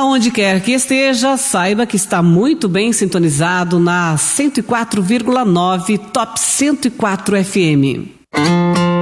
Aonde quer que esteja, saiba que está muito bem sintonizado na 104,9 Top 104 FM.